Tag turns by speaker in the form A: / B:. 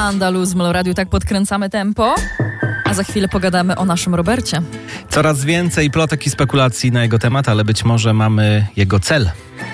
A: Andaluz w Melo Radiu, tak podkręcamy tempo. A za chwilę pogadamy o naszym Robercie.
B: Coraz więcej plotek i spekulacji na jego temat, ale być może mamy jego cel.